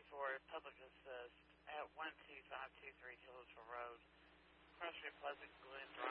for public assist at 12523 Hillsville Road, Crossway Pleasant Glen Drive.